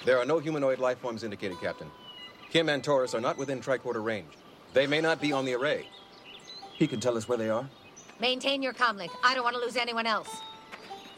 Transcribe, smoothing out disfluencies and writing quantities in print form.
There are no humanoid life forms indicated, Captain. Kim and Taurus are not within tricorder range. They may not be on the array. He can tell us where they are? Maintain your comlink. I don't want to lose anyone else.